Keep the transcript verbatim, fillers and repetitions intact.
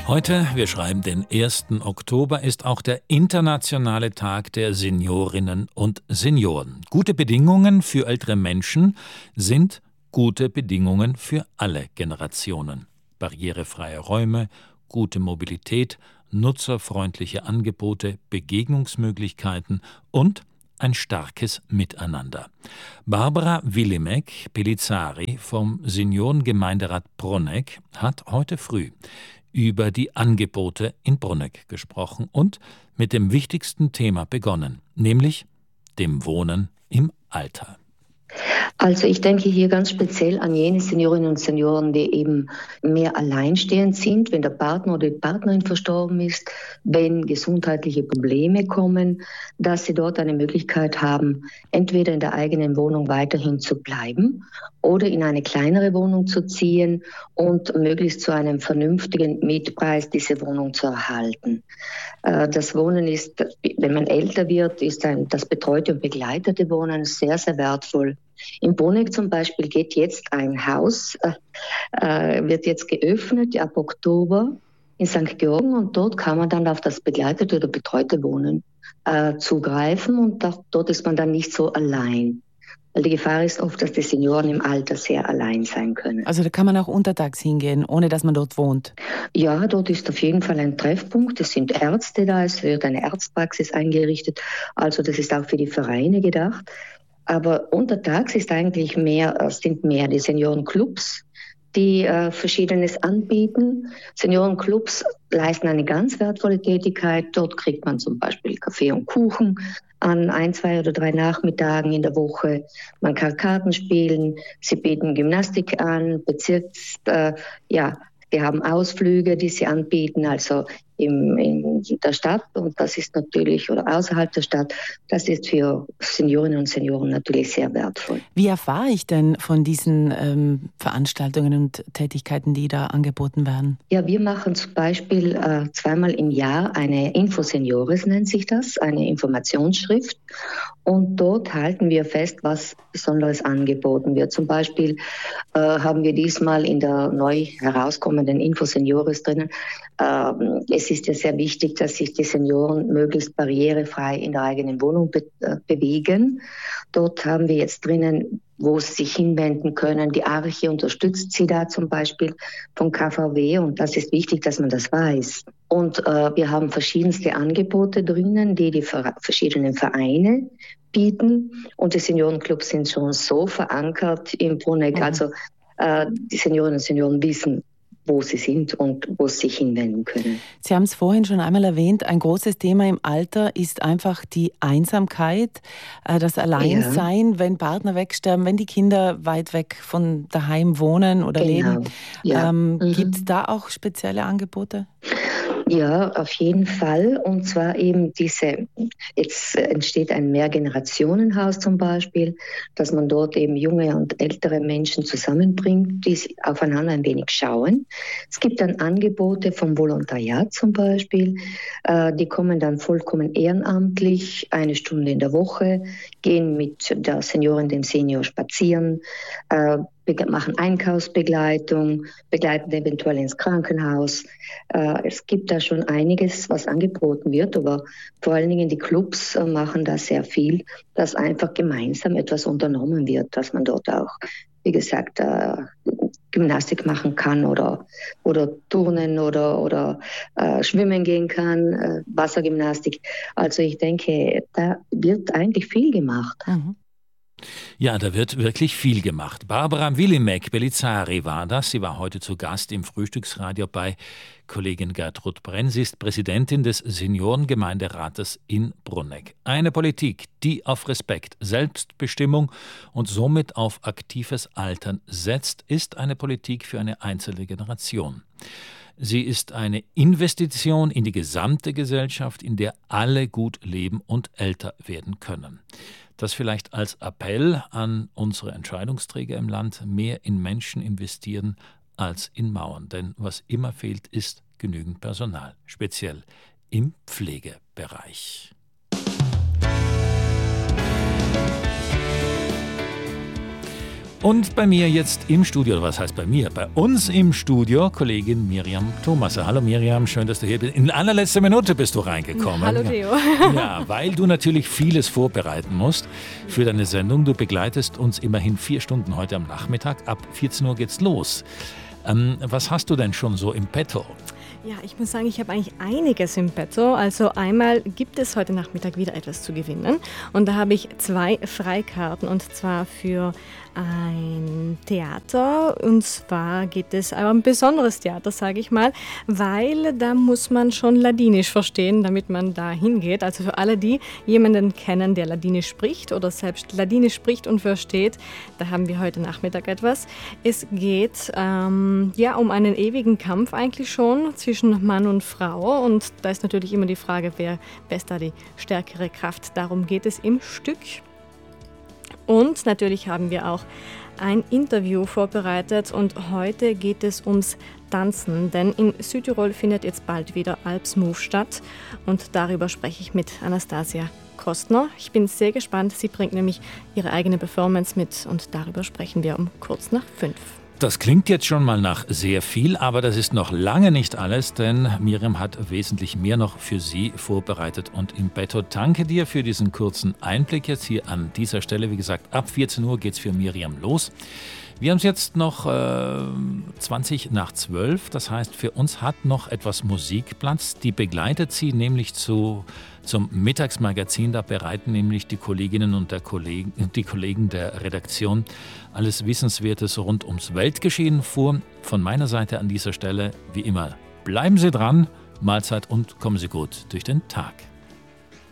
Heute, wir schreiben den ersten Oktober, ist auch der internationale Tag der Seniorinnen und Senioren. Gute Bedingungen für ältere Menschen sind gute Bedingungen für alle Generationen. Barrierefreie Räume, gute Mobilität, nutzerfreundliche Angebote, Begegnungsmöglichkeiten und ein starkes Miteinander. Barbara Willimek-Pellizzari vom Seniorengemeinderat Brunegg hat heute früh über die Angebote in Brunegg gesprochen und mit dem wichtigsten Thema begonnen, nämlich dem Wohnen im Alter. Also ich denke hier ganz speziell an jene Seniorinnen und Senioren, die eben mehr alleinstehend sind, wenn der Partner oder die Partnerin verstorben ist, wenn gesundheitliche Probleme kommen, dass sie dort eine Möglichkeit haben, entweder in der eigenen Wohnung weiterhin zu bleiben oder in eine kleinere Wohnung zu ziehen und möglichst zu einem vernünftigen Mietpreis diese Wohnung zu erhalten. Das Wohnen ist, wenn man älter wird, ist ein, das betreute und begleitete Wohnen sehr, sehr wertvoll. In Brunegg zum Beispiel geht jetzt ein Haus, äh, wird jetzt geöffnet ab Oktober in Sankt Georgen und dort kann man dann auf das begleitete oder betreute Wohnen äh, zugreifen und da, dort ist man dann nicht so allein. Weil die Gefahr ist oft, dass die Senioren im Alter sehr allein sein können. Also da kann man auch untertags hingehen, ohne dass man dort wohnt? Ja, dort ist auf jeden Fall ein Treffpunkt. Es sind Ärzte da, es wird eine Arztpraxis eingerichtet. Also das ist auch für die Vereine gedacht. Aber untertags ist eigentlich mehr, sind mehr die Seniorenclubs, die äh, Verschiedenes anbieten. Seniorenclubs leisten eine ganz wertvolle Tätigkeit. Dort kriegt man zum Beispiel Kaffee und Kuchen an ein, zwei oder drei Nachmittagen in der Woche. Man kann Karten spielen, sie bieten Gymnastik an, Bezirks, äh, ja, die haben Ausflüge, die sie anbieten, also im, in der Stadt und das ist natürlich, oder außerhalb der Stadt, das ist für Seniorinnen und Senioren natürlich sehr wertvoll. Wie erfahre ich denn von diesen ähm, Veranstaltungen und Tätigkeiten, die da angeboten werden? Ja, wir machen zum Beispiel äh, zweimal im Jahr eine Infoseniores, nennt sich das, eine Informationsschrift und dort halten wir fest, was Besonderes angeboten wird. Zum Beispiel äh, haben wir diesmal in der neu herauskommenden Infoseniores drinnen, äh, es ist ja sehr wichtig, dass sich die Senioren möglichst barrierefrei in der eigenen Wohnung be- äh, bewegen. Dort haben wir jetzt drinnen, wo sie sich hinwenden können. Die Arche unterstützt sie da zum Beispiel von K V W und das ist wichtig, dass man das weiß. Und äh, wir haben verschiedenste Angebote drinnen, die die ver- verschiedenen Vereine bieten und die Seniorenclubs sind schon so verankert im Brunegg. Mhm. Also äh, die Seniorinnen und Senioren wissen, wo sie sind und wo sie sich hinwenden können. Sie haben es vorhin schon einmal erwähnt, ein großes Thema im Alter ist einfach die Einsamkeit, das Alleinsein, ja. Wenn Partner wegsterben, wenn die Kinder weit weg von daheim wohnen oder genau. leben. Ja. Ähm, mhm. Gibt es da auch spezielle Angebote? Ja, auf jeden Fall. Und zwar eben diese, jetzt entsteht ein Mehrgenerationenhaus zum Beispiel, dass man dort eben junge und ältere Menschen zusammenbringt, die aufeinander ein wenig schauen. Es gibt dann Angebote vom Volontariat zum Beispiel, äh, die kommen dann vollkommen ehrenamtlich, eine Stunde in der Woche, gehen mit der Seniorin, dem Senior spazieren, äh, machen Einkaufsbegleitung, begleiten eventuell ins Krankenhaus. Äh, es gibt da schon einiges, was angeboten wird, aber vor allen Dingen die Clubs äh, machen da sehr viel, dass einfach gemeinsam etwas unternommen wird, dass man dort auch, wie gesagt, äh, Gymnastik machen kann oder, oder turnen oder, oder äh, schwimmen gehen kann, äh, Wassergymnastik. Also ich denke, da wird eigentlich viel gemacht. Mhm. Ja, da wird wirklich viel gemacht. Barbara Willimek-Pellizzari war das. Sie war heute zu Gast im Frühstücksradio bei Kollegin Gertrud Brenn. Sie ist Präsidentin des Seniorengemeinderates in Brunegg. Eine Politik, die auf Respekt, Selbstbestimmung und somit auf aktives Altern setzt, ist eine Politik für eine einzelne Generation. Sie ist eine Investition in die gesamte Gesellschaft, in der alle gut leben und älter werden können. Das vielleicht als Appell an unsere Entscheidungsträger im Land, mehr in Menschen investieren als in Mauern. Denn was immer fehlt, ist genügend Personal, speziell im Pflegebereich. Und bei mir jetzt im Studio, was heißt bei mir? Bei uns im Studio Kollegin Miriam Thomasse. Hallo Miriam, schön, dass du hier bist. In allerletzter Minute bist du reingekommen. Hallo Theo. Ja, weil du natürlich vieles vorbereiten musst für deine Sendung. Du begleitest uns immerhin vier Stunden heute am Nachmittag. Ab vierzehn Uhr geht's los. Ähm, was hast du denn schon so im Petto? Ja, ich muss sagen, ich habe eigentlich einiges im Petto. Also einmal gibt es heute Nachmittag wieder etwas zu gewinnen. Und da habe ich zwei Freikarten, und zwar für ein Theater. Und zwar geht es aber ein besonderes Theater, sage ich mal, weil da muss man schon Ladinisch verstehen, damit man da hingeht. Also für alle, die jemanden kennen, der Ladinisch spricht oder selbst Ladinisch spricht und versteht, da haben wir heute Nachmittag etwas. Es geht ähm, ja um einen ewigen Kampf eigentlich schon zwischen Mann und Frau. Und da ist natürlich immer die Frage, wer, wer ist da die stärkere Kraft. Darum geht es im Stück. Und natürlich haben wir auch ein Interview vorbereitet, und heute geht es ums Tanzen, denn in Südtirol findet jetzt bald wieder Alps Move statt, und darüber spreche ich mit Anastasia Kostner. Ich bin sehr gespannt, sie bringt nämlich ihre eigene Performance mit, und darüber sprechen wir um kurz nach fünf. Das klingt jetzt schon mal nach sehr viel, aber das ist noch lange nicht alles, denn Miriam hat wesentlich mehr noch für Sie vorbereitet und im Petto. Danke dir für diesen kurzen Einblick jetzt hier an dieser Stelle. Wie gesagt, ab vierzehn Uhr geht es für Miriam los. Wir haben es jetzt noch äh, zwanzig nach zwölf, das heißt, für uns hat noch etwas Musik Platz. Die begleitet sie nämlich zu, zum Mittagsmagazin. Da bereiten nämlich die Kolleginnen und der Kollegen, die Kollegen der Redaktion alles Wissenswertes rund ums Weltgeschehen vor. Von meiner Seite an dieser Stelle, wie immer, bleiben Sie dran, Mahlzeit und kommen Sie gut durch den Tag.